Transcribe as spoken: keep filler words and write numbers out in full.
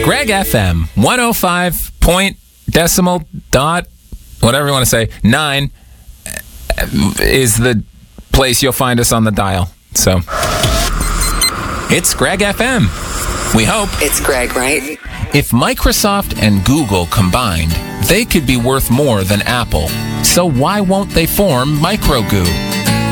Greg F M, one oh five point decimal dot, whatever you want to say, nine is the place you'll find us on the dial. So, it's Greg F M. We hope. It's Greg, right? If Microsoft and Google combined, they could be worth more than Apple. So why won't they form MicroGoo?